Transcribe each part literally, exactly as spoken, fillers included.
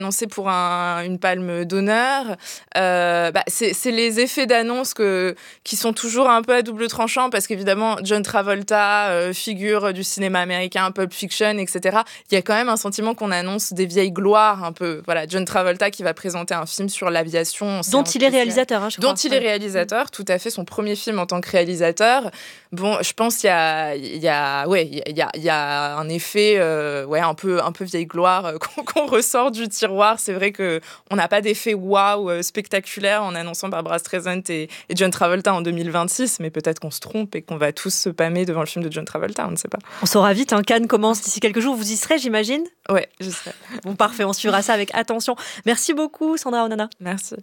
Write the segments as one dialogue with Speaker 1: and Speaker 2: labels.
Speaker 1: annoncé pour un, une palme d'honneur. Euh, bah, c'est, c'est les effets d'annonce que, qui sont toujours un peu à double tranchant parce qu'évidemment, John Travolta, euh, figure du cinéma américain, Pulp Fiction, et cetera. Il y a quand même un sentiment qu'on annonce des vieilles gloires un peu. Voilà, John Travolta qui va présenter un film sur l'aviation.
Speaker 2: Dont il est réalisateur, hein, je crois.
Speaker 1: Dont il est réalisateur, tout à fait, son premier film en tant que réalisateur. Bon, je pense qu'il y a, il y a, ouais, il y a, il y a un effet, euh, ouais, un peu, un peu vieille gloire euh, qu'on, qu'on ressort du tiroir. C'est vrai qu'on n'a pas d'effet waouh euh, spectaculaire en annonçant Barbra Streisand et, et John Travolta en deux mille vingt-six, mais peut-être qu'on se trompe et qu'on va tous se pâmer devant le film de John Travolta, on ne sait pas.
Speaker 2: On saura vite, hein, Cannes commence d'ici quelques jours, vous y serez, j'imagine ?
Speaker 1: Ouais, j'y serai.
Speaker 2: Bon, parfait, on suivra ça avec attention. Merci beaucoup, Sandra Onana.
Speaker 1: Merci.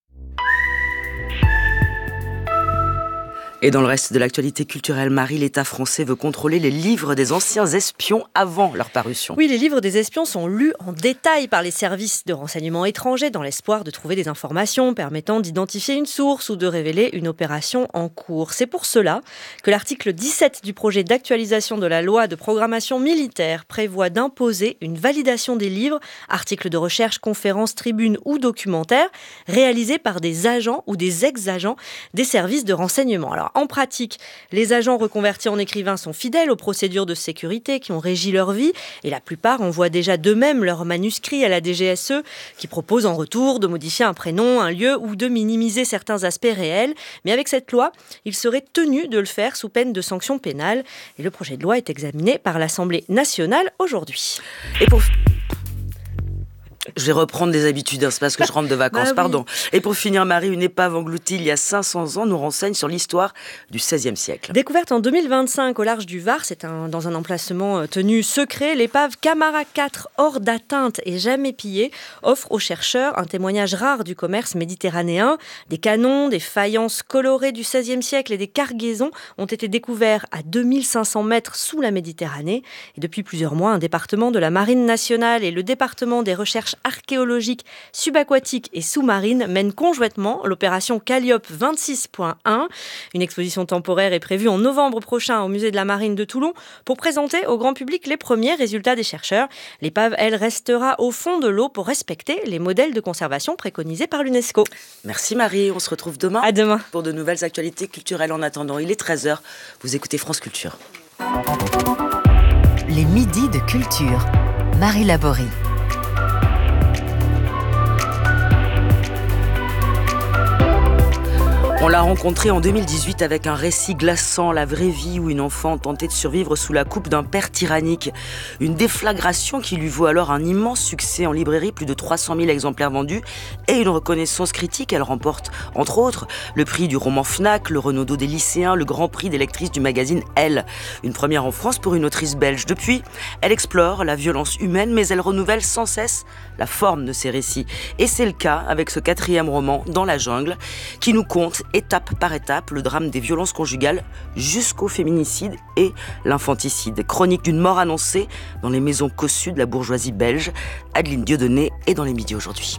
Speaker 3: Et dans le reste de l'actualité culturelle, Marie, l'État français veut contrôler les livres des anciens espions avant leur parution.
Speaker 2: Oui, les livres des espions sont lus en détail par les services de renseignement étrangers dans l'espoir de trouver des informations permettant d'identifier une source ou de révéler une opération en cours. C'est pour cela que l'article dix-sept du projet d'actualisation de la loi de programmation militaire prévoit d'imposer une validation des livres, articles de recherche, conférences, tribunes ou documentaires réalisés par des agents ou des ex-agents des services de renseignement. Alors, en pratique, les agents reconvertis en écrivains sont fidèles aux procédures de sécurité qui ont régi leur vie et la plupart envoient déjà d'eux-mêmes leurs manuscrits à la D G S E qui propose en retour de modifier un prénom, un lieu ou de minimiser certains aspects réels. Mais avec cette loi, ils seraient tenus de le faire sous peine de sanctions pénales. Et le projet de loi est examiné par l'Assemblée nationale aujourd'hui.
Speaker 3: Et pour... Je vais reprendre des habitudes, hein, c'est parce que je rentre de vacances, bah oui. Pardon. Et pour finir, Marie, une épave engloutie il y a cinq cents ans nous renseigne sur l'histoire du seizième siècle.
Speaker 2: Découverte en deux mille vingt-cinq au large du Var, c'est un, dans un emplacement tenu secret, l'épave Camara quatre, hors d'atteinte et jamais pillée, offre aux chercheurs un témoignage rare du commerce méditerranéen. Des canons, des faïences colorées du seizième siècle et des cargaisons ont été découverts à deux mille cinq cents mètres sous la Méditerranée. Et depuis plusieurs mois, un département de la Marine nationale et le département des recherches archéologiques, subaquatiques et sous-marines mènent conjointement l'opération Calliope vingt-six point un. Une exposition temporaire est prévue en novembre prochain au musée de la Marine de Toulon pour présenter au grand public les premiers résultats des chercheurs. L'épave, elle, restera au fond de l'eau pour respecter les modèles de conservation préconisés par l'UNESCO.
Speaker 3: Merci Marie, on se retrouve demain.
Speaker 2: À demain.
Speaker 3: Pour de nouvelles actualités culturelles. En attendant, il est treize heures, vous écoutez France Culture.
Speaker 4: Les midis de culture. Marie Laborie.
Speaker 3: On l'a rencontrée en deux mille dix-huit avec un récit glaçant, la vraie vie où une enfant tentait de survivre sous la coupe d'un père tyrannique. Une déflagration qui lui vaut alors un immense succès en librairie, plus de trois cent mille exemplaires vendus et une reconnaissance critique. Elle remporte, entre autres, le prix du roman Fnac, le Renaudot des lycéens, le grand prix des lectrices du magazine Elle. Une première en France pour une autrice belge. Depuis, elle explore la violence humaine, mais elle renouvelle sans cesse la forme de ses récits. Et c'est le cas avec ce quatrième roman, Dans la jungle, qui nous conte étape par étape le drame des violences conjugales jusqu'au féminicide et l'infanticide. Chronique d'une mort annoncée dans les maisons cossues de la bourgeoisie belge. Adeline Dieudonné est dans les midis aujourd'hui.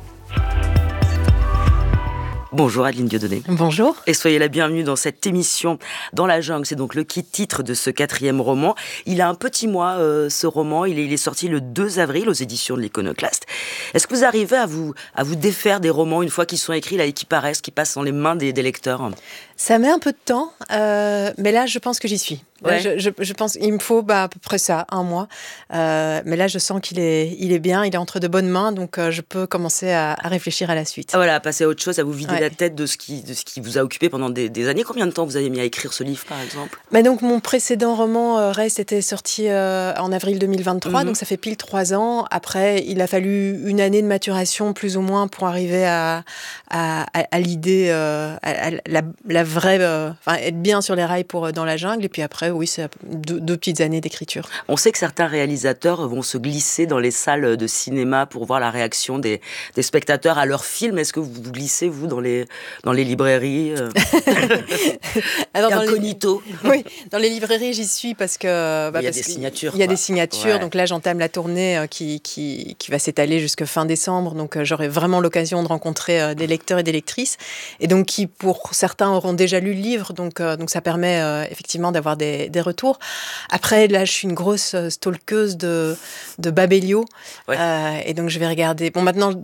Speaker 3: Bonjour Adeline Dieudonné.
Speaker 5: Bonjour.
Speaker 3: Et soyez la bienvenue dans cette émission Dans la jungle. C'est donc le titre de ce quatrième roman. Il a un petit mois, euh, ce roman. Il est, il est sorti le deux avril aux éditions de l'Iconoclaste. Est-ce que vous arrivez à vous, à vous défaire des romans une fois qu'ils sont écrits là, et qu'ils paraissent, qu'ils passent dans les mains des, des lecteurs ?
Speaker 5: Ça met un peu de temps, euh, mais là, je pense que j'y suis.
Speaker 3: Ouais.
Speaker 5: Je, je, je pense qu'il me faut bah, à peu près ça, un mois. Euh, mais là, je sens qu'il est, il est bien, il est entre de bonnes mains, donc euh, je peux commencer à, à réfléchir à la suite.
Speaker 3: Ah voilà, à passer à autre chose, à vous vider
Speaker 5: ouais.
Speaker 3: la tête de ce, qui, de ce qui vous a occupé pendant des, des années. Combien de temps vous avez mis à écrire ce livre, par exemple ?
Speaker 5: Mais donc, mon précédent roman, euh, Reste, était sorti euh, en avril deux mille vingt-trois, mm-hmm. donc ça fait pile trois ans. Après, il a fallu une année de maturation, plus ou moins, pour arriver à, à, à, à l'idée, euh, à, à la, la vraie... Euh, Enfin, être bien sur les rails pour Dans la jungle. Et puis après, oui, c'est deux, deux petites années d'écriture.
Speaker 3: On sait que certains réalisateurs vont se glisser dans les salles de cinéma pour voir la réaction des, des spectateurs à leur film. Est-ce que vous vous glissez, vous, dans les, dans les librairies euh...
Speaker 5: Alors, dans
Speaker 3: incognito
Speaker 5: les... Oui, dans les librairies, j'y suis parce que...
Speaker 3: Bah, il y a des signatures.
Speaker 5: Il y a des signatures.
Speaker 3: Ouais.
Speaker 5: Donc là, j'entame la tournée qui, qui, qui va s'étaler jusqu'à fin décembre. Donc, j'aurai vraiment l'occasion de rencontrer des lecteurs et des lectrices. Et donc, qui, pour certains, auront déjà lu le livre. Donc, euh, donc ça permet euh, effectivement d'avoir des, des retours. Après, là, je suis une grosse stalkeuse de, de Babelio. Ouais. Euh, et donc, je vais regarder... Bon, maintenant,